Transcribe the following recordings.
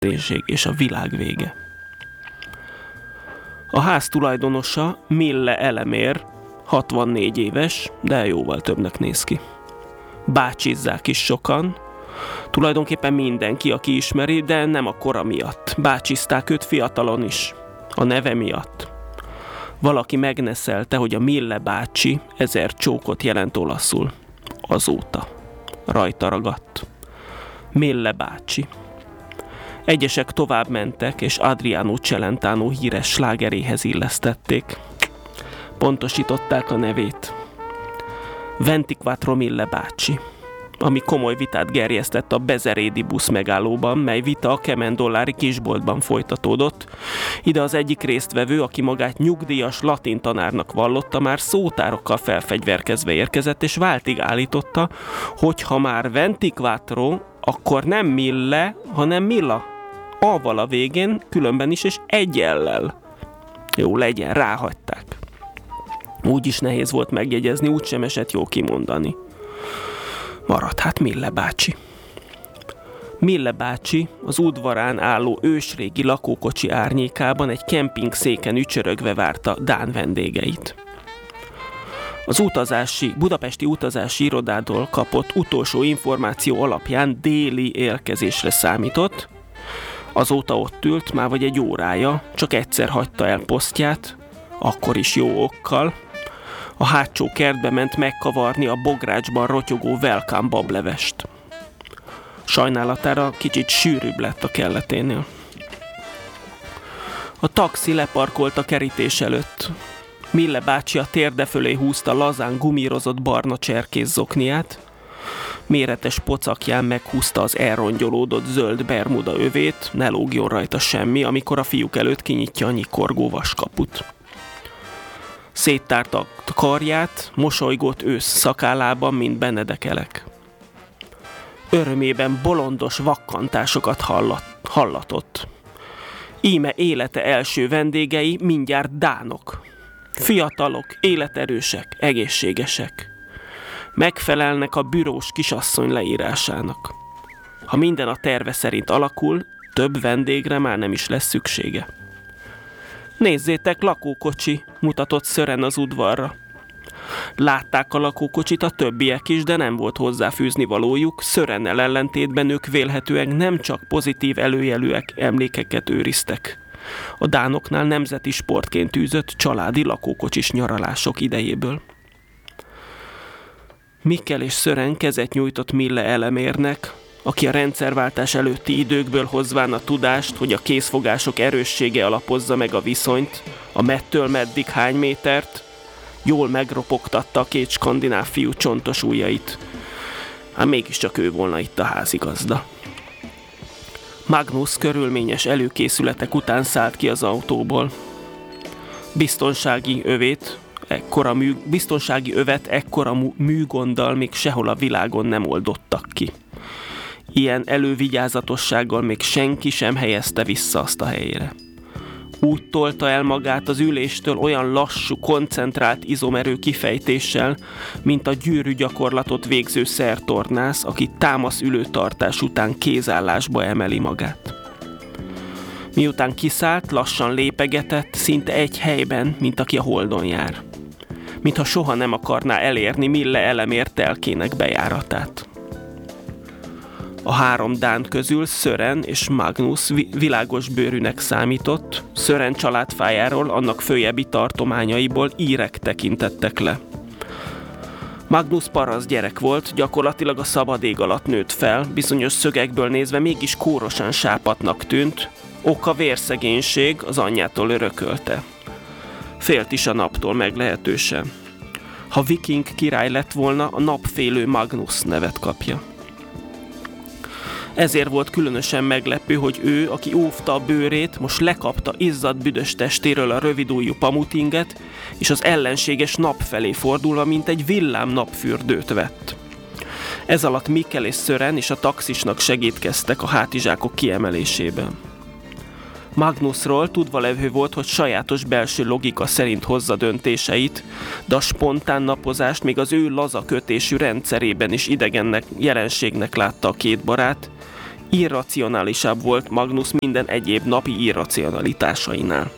kereszténység és a világ vége. A ház tulajdonosa Mille Elemér, 64 éves, de jóval többnek néz ki. Bácsizzák is sokan, tulajdonképpen mindenki, aki ismeri, de nem a kora miatt. Bácsizták őt fiatalon is, a neve miatt. Valaki megneszelte, hogy a Mille bácsi 1000 csókot jelent olaszul. Azóta. Rajta ragadt. Mille bácsi. Egyesek tovább mentek, és Adriano Celentano híres slágeréhez illesztették. Pontosították a nevét. 24 Mille bácsi, ami komoly vitát gerjesztett a Bezerédi busz megállóban, mely vita a Kemendollári kisboltban folytatódott. Ide az egyik résztvevő, aki magát nyugdíjas latin tanárnak vallotta, már szótárokkal felfegyverkezve érkezett, és váltig állította, hogy ha már 24, akkor nem Mille, hanem Milla. A-val a végén, különben is, és egy ellel. Jó, legyen, ráhagyták. Úgy is nehéz volt megjegyezni, úgysem esett jó kimondani. Maradt hát Mille bácsi. Mille bácsi az udvarán álló ősrégi lakókocsi árnyékában egy kempingszéken ücsörögve várta dán vendégeit. Az budapesti utazási irodától kapott utolsó információ alapján déli érkezésre számított. Azóta ott ült, már vagy egy órája, csak egyszer hagyta el posztját, akkor is jó okkal. A hátsó kertbe ment megkavarni a bográcsban rotyogó welcome bablevest. Sajnálatára kicsit sűrűbb lett a kelleténél. A taxi leparkolt a kerítés előtt. Mille bácsi a térde fölé húzta lazán gumírozott barna cserkész zokniát, méretes pocakján meghúzta az elrongyolódott zöld bermuda övét, ne lógjon rajta semmi, amikor a fiúk előtt kinyitja a nyikorgó vaskaput. Széttárta a karját, mosolygott ősz szakállában, mint Benedekelek. Örömében bolondos vakkantásokat hallatott. Íme élete első vendégei mindjárt dánok. Fiatalok, életerősek, egészségesek. Megfelelnek a bürós kisasszony leírásának. Ha minden a terve szerint alakul, több vendégre már nem is lesz szüksége. Nézzétek, lakókocsi, mutatott Sören az udvarra. Látták a lakókocsit a többiek is, de nem volt hozzáfűzni valójuk. Sörennel ellentétben ők vélhetően nem csak pozitív előjelűek emlékeket őriztek. A dánoknál nemzeti sportként űzött családi lakókocsis nyaralások idejéből. Mikkel és Sören kezet nyújtott Mille Elemérnek, aki a rendszerváltás előtti időkből hozván a tudást, hogy a készfogások erőssége alapozza meg a viszonyt, a mettől meddig hány métert, jól megropogtatta a két skandináv fiú csontos ujjait. Hát mégiscsak ő volna itt a házigazda. Magnus körülményes előkészületek után szállt ki az autóból. Biztonsági övet ekkora műgonddal még sehol a világon nem oldottak ki. Ilyen elővigyázatossággal még senki sem helyezte vissza azt a helyére. Úgy tolta el magát az üléstől olyan lassú, koncentrált izomerő kifejtéssel, mint a gyűrű gyakorlatot végző szertornász, aki támaszülőtartás után kézállásba emeli magát. Miután kiszállt, lassan lépegetett, szinte egy helyben, mint aki a holdon jár. Mintha soha nem akarná elérni Mille Elemér telkének bejáratát. A három dán közül Sören és Magnus világos bőrűnek számított, Sören családfájáról, annak följebbi tartományaiból írek tekintettek le. Magnus paraszt gyerek volt, gyakorlatilag a szabad ég alatt nőtt fel, bizonyos szögekből nézve mégis kórosan sápatnak tűnt, oka vérszegénység, az anyjától örökölte. Félt is a naptól meglehetősen. Ha viking király lett volna, a napfélő Magnus nevet kapja. Ezért volt különösen meglepő, hogy ő, aki óvta a bőrét, most lekapta izzadt büdös testéről a rövidujjú pamutinget, és az ellenséges nap felé fordulva, mint egy villám napfürdőt vett. Ez alatt Mikkel és Sören és a taxisnak segítkeztek a hátizsákok kiemelésében. Magnusról tudva levő volt, hogy sajátos belső logika szerint hozza döntéseit, de a spontán napozást még az ő laza kötésű rendszerében is idegennek, jelenségnek látta a két barát, Irracionálisabb volt Magnus minden egyéb napi irracionalitásainál.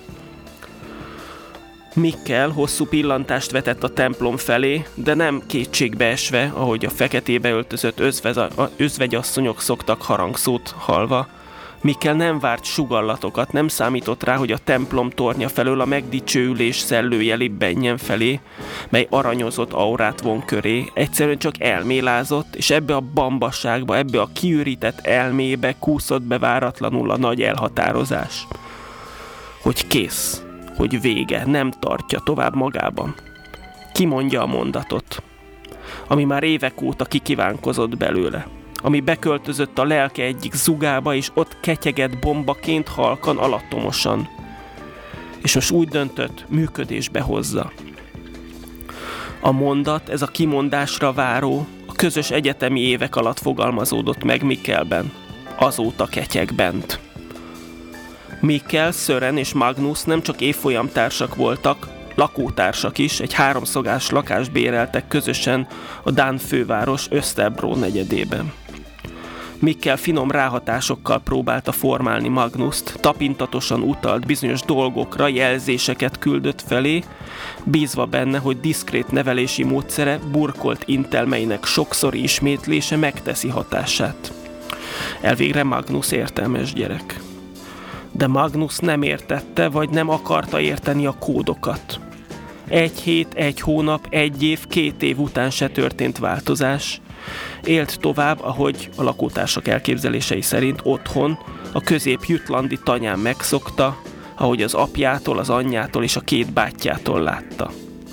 Mikkel hosszú pillantást vetett a templom felé, de nem kétségbeesve, ahogy a feketébe öltözött özvegyasszonyok szoktak harangszót hallva. Mikkel nem várt sugallatokat, nem számított rá, hogy a templom tornya felől a megdicsőülés szellője libbenjen felé, mely aranyozott aurát von köré, egyszerűen csak elmélázott, és ebbe a bambaságba, ebbe a kiürített elmébe kúszott be váratlanul a nagy elhatározás. Hogy kész, hogy vége, nem tartja tovább magában. Kimondja a mondatot, ami már évek óta kikívánkozott belőle, ami beköltözött a lelke egyik zugába, és ott ketyegett bombaként halkan, alattomosan. És most úgy döntött, működésbe hozza. A mondat, ez a kimondásra váró, a közös egyetemi évek alatt fogalmazódott meg Mikkelben. Azóta ketyeg bent. Mikkel, Sören és Magnus nem csak évfolyamtársak voltak, lakótársak is, egy 3 szobás lakást béreltek közösen a dán főváros Österbro negyedében. Mikkel finom ráhatásokkal próbálta formálni Magnust, tapintatosan utalt bizonyos dolgokra, jelzéseket küldött felé, bízva benne, hogy diszkrét nevelési módszere burkolt intelmeinek sokszori ismétlése megteszi hatását. Elvégre Magnus értelmes gyerek. De Magnus nem értette, vagy nem akarta érteni a kódokat. 1 hét, 1 hónap, 1 év, 2 év után se történt változás. Élt tovább, ahogy a lakótársak elképzelései szerint otthon, a közép-jutlandi tanyán megszokta, ahogy az apjától, az anyjától és a 2 bátyjától látta.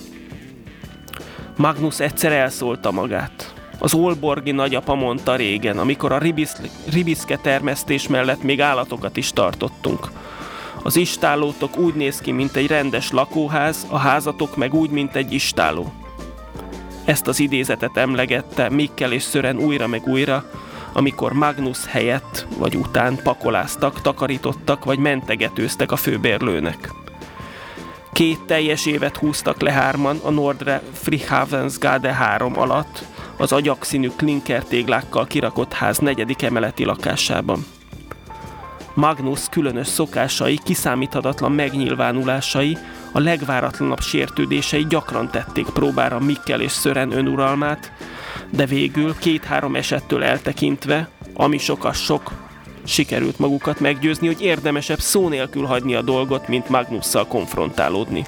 Magnus egyszer elszólta magát. Az olborgi nagyapa mondta régen, amikor a ribiszke termesztés mellett még állatokat is tartottunk. Az istállótok úgy néz ki, mint egy rendes lakóház, a házatok meg úgy, mint egy istálló. Ezt az idézetet emlegette Mikkel és Sören újra meg újra, amikor Magnus helyett vagy után pakoláztak, takarítottak vagy mentegetőztek a főbérlőnek. 2 teljes évet húztak le 3-an a Nordre Frihavensgade 3 alatt, az agyakszínű klinkertéglákkal kirakott ház 4. emeleti lakásában. Magnus különös szokásai, kiszámíthatatlan megnyilvánulásai, a legváratlanabb sértődései gyakran tették próbára Mikkel és Sören önuralmát, de végül 2-3 esettől eltekintve, ami sok az sok, sikerült magukat meggyőzni, hogy érdemesebb szó nélkül hagyni a dolgot, mint Magnusszal konfrontálódni.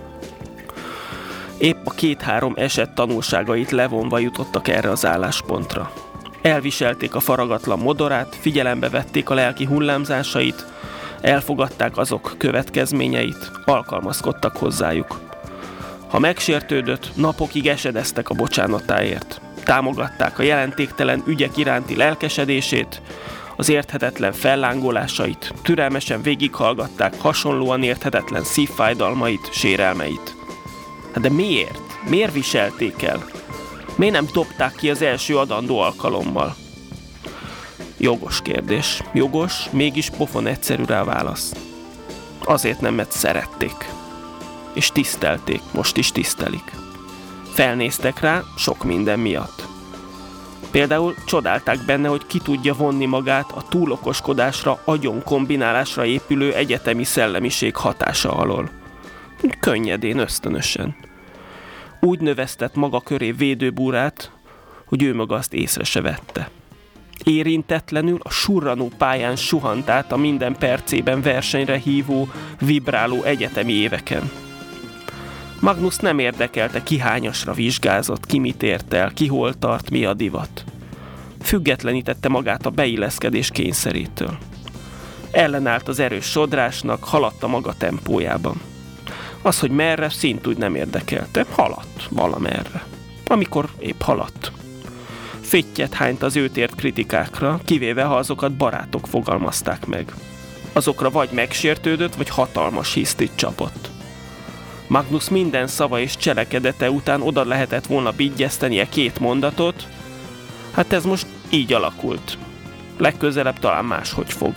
Épp a 2-3 eset tanulságait levonva jutottak erre az álláspontra. Elviselték a faragatlan modorát, figyelembe vették a lelki hullámzásait, elfogadták azok következményeit, alkalmazkodtak hozzájuk. Ha megsértődött, napokig esedeztek a bocsánatáért. Támogatták a jelentéktelen ügyek iránti lelkesedését, az érthetetlen fellángolásait, türelmesen végighallgatták hasonlóan érthetetlen szívfájdalmait, sérelmeit. De miért? Miért viselték el? Miért nem dobták ki az első adandó alkalommal? Jogos kérdés. Jogos, mégis pofon egyszerű rá válasz. Azért nem, mert szerették. És tisztelték, most is tisztelik. Felnéztek rá sok minden miatt. Például csodálták benne, hogy ki tudja vonni magát a túlokoskodásra, agyonkombinálásra épülő egyetemi szellemiség hatása alól. Könnyedén, ösztönösen. Úgy növesztett maga köré védőbúrát, hogy ő maga azt észre se vette. Érintetlenül a surranó pályán suhant át a minden percében versenyre hívó, vibráló egyetemi éveken. Magnus nem érdekelte, ki hányasra vizsgázott, ki mit ért el, ki hol tart, mi a divat. Függetlenítette magát a beilleszkedés kényszerétől. Ellenállt az erős sodrásnak, haladt a maga tempójában. Az, hogy merre, szintúgy nem érdekelte. Haladt valamerre. Amikor épp haladt. Fittyet hányt az őt ért kritikákra, kivéve ha azokat barátok fogalmazták meg. Azokra vagy megsértődött, vagy hatalmas hisztit csapott. Magnus minden szava és cselekedete után oda lehetett volna bigyesztenie 2 mondatot. Hát ez most így alakult. Legközelebb talán máshogy fog.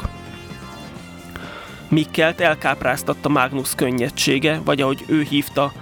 Mikkelt elkápráztatta Magnus könnyedsége, vagy ahogy ő hívta,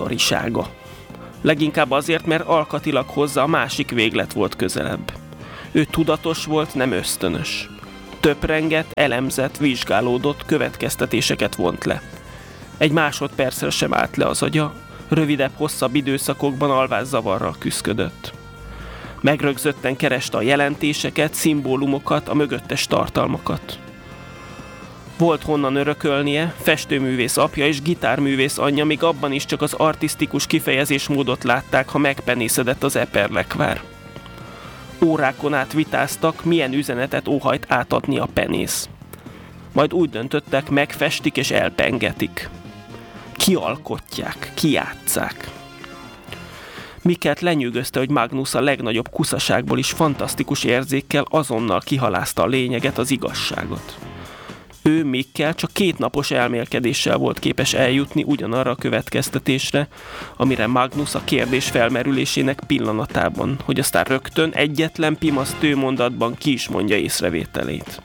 beleszorisága. Leginkább azért, mert alkatilag hozzá a másik véglet volt közelebb. Ő tudatos volt, nem ösztönös. Töprengett, elemzett, vizsgálódott, következtetéseket vont le. Egy másodpercre sem állt le az agya, rövidebb-hosszabb időszakokban alvászavarral küszködött. Megrögzötten kereste a jelentéseket, szimbólumokat, a mögöttes tartalmakat. Volt honnan örökölnie, festőművész apja és gitárművész anyja még abban is csak az artisztikus kifejezésmódot látták, ha megpenészedett az eperlekvár. Órákon át vitáztak, milyen üzenetet óhajt átadni a penész. Majd úgy döntöttek, megfestik és elpengetik. Kialkotják, kijátsszák. Mikkelt lenyűgözte, hogy Magnus a legnagyobb kuszaságból is fantasztikus érzékkel azonnal kihalázta a lényeget, az igazságot. Ő, Mikkel, csak 2 napos elmélkedéssel volt képes eljutni ugyanarra a következtetésre, amire Magnus a kérdés felmerülésének pillanatában, hogy aztán rögtön egyetlen pimasz tőmondatban ki is mondja észrevételét.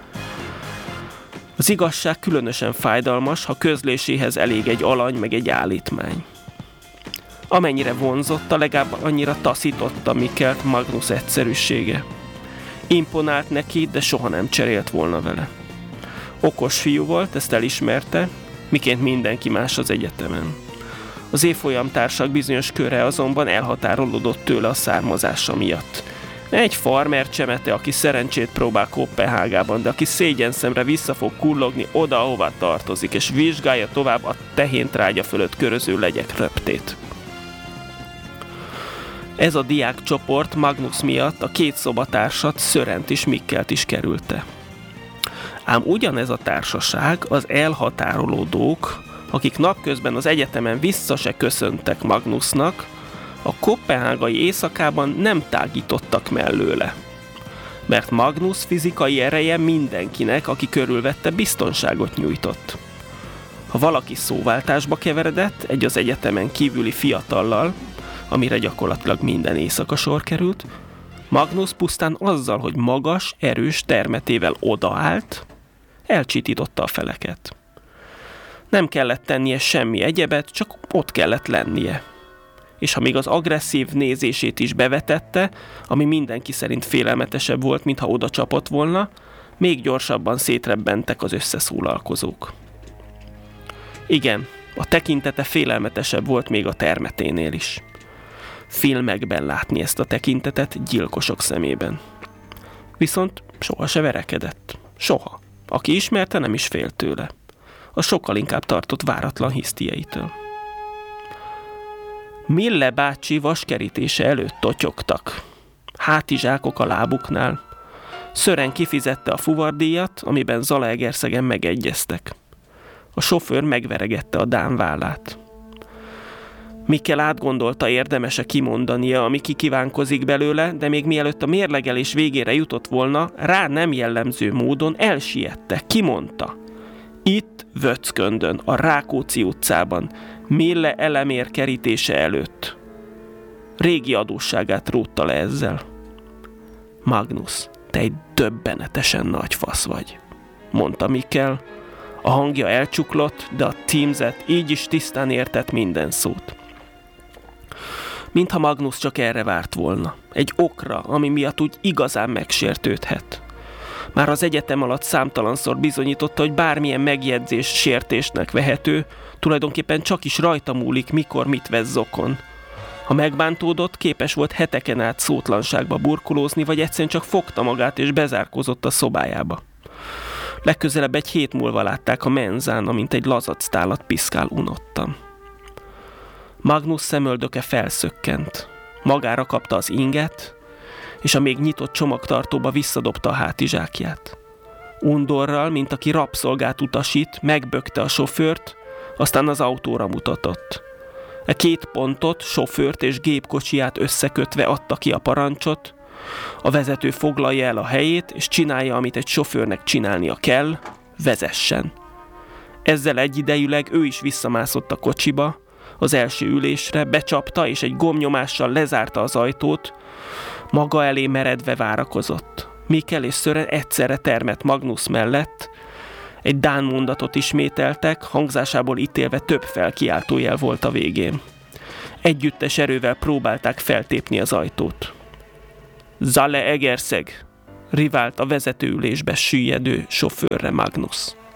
Az igazság különösen fájdalmas, ha közléséhez elég egy alany meg egy állítmány. Amennyire vonzotta, legalább annyira taszította Mikkelt Magnus egyszerűsége. Imponált neki, de soha nem cserélt volna vele. Okos fiú volt, ezt elismerte, miként mindenki más az egyetemen. Az évfolyamtársak bizonyos köre azonban elhatárolódott tőle a származása miatt. Egy farmer csemete, aki szerencsét próbál Koppenhágában, de aki szégyenszemre vissza fog kullogni oda, ahová tartozik, és vizsgálja tovább a tehéntrágya fölött köröző legyek röptét. Ez a diákcsoport Magnus miatt a 2 szobatársat, Sörent és Mikkelt is kerülte. Ám ugyanez a társaság, az elhatárolódók, akik napközben az egyetemen vissza se köszöntek Magnusnak, a koppenhágai éjszakában nem tágítottak mellőle. Mert Magnus fizikai ereje mindenkinek, aki körülvette, biztonságot nyújtott. Ha valaki szóváltásba keveredett egy az egyetemen kívüli fiatallal, amire gyakorlatilag minden éjszaka sor került, Magnus pusztán azzal, hogy magas, erős termetével odaállt, elcsitította a feleket. Nem kellett tennie semmi egyebet, csak ott kellett lennie. És ha még az agresszív nézését is bevetette, ami mindenki szerint félelmetesebb volt, mintha oda csapott volna, még gyorsabban szétrebbentek az összeszólalkozók. Igen, a tekintete félelmetesebb volt még a termeténél is. Filmekben látni ezt a tekintetet gyilkosok szemében. Viszont soha se verekedett. Soha. Aki ismerte, nem is félt tőle. Az sokkal inkább tartott váratlan hisztieitől. Mille bácsi vaskerítése előtt totyogtak. Hátizsákok a lábuknál. Sören kifizette a fuvardíjat, amiben Zalaegerszegen megegyeztek. A sofőr megveregette a dán vállát. Mikkel átgondolta, érdemes-e kimondania, ami kikívánkozik belőle, de még mielőtt a mérlegelés végére jutott volna, rá nem jellemző módon elsiette, kimondta. Itt Vöcköndön, a Rákóczi utcában, Mille elemér kerítése előtt. Régi adósságát rótta le ezzel. Magnus, te egy döbbenetesen nagy fasz vagy, mondta Mikkel. A hangja elcsuklott, de a tímzet így is tisztán értett minden szót. Mintha Magnus csak erre várt volna. Egy okra, ami miatt úgy igazán megsértődhet. Már az egyetem alatt számtalanszor bizonyította, hogy bármilyen megjegyzés sértésnek vehető, tulajdonképpen csak is rajta múlik, mikor mit vesz zokon. Ha megbántódott, képes volt heteken át szótlanságba burkolózni, vagy egyszerűen csak fogta magát és bezárkózott a szobájába. Legközelebb egy hét múlva látták a menzán, amint egy lazactálat piszkál unottan. Magnus szemöldöke felszökkent. Magára kapta az inget, és a még nyitott csomagtartóba visszadobta a hátizsákját. Undorral, mint aki rabszolgát utasít, megbökte a sofőrt, aztán az autóra mutatott. E 2 pontot, sofőrt és gépkocsiját összekötve adta ki a parancsot, a vezető foglalja el a helyét, és csinálja, amit egy sofőrnek csinálnia kell, vezessen. Ezzel egyidejűleg ő is visszamászott a kocsiba, az első ülésre, becsapta és egy gombnyomással lezárta az ajtót, maga elé meredve várakozott. Mikkel és Sören egyszerre termett Magnus mellett, egy dán mondatot ismételtek, hangzásából ítélve több felkiáltójel volt a végén. Együttes erővel próbálták feltépni az ajtót. Zale Egerszeg, rivált a vezetőülésbe süllyedő sofőrre Magnus.